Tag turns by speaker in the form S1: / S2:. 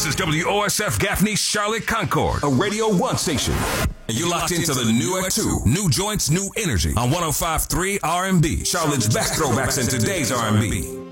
S1: This is WOSF Gaffney, Charlotte Concord, a Radio 1 station. And you're locked into the new at 2. New joints, new energy on 105.3 R&B. Charlotte's best throwbacks in today's R&B.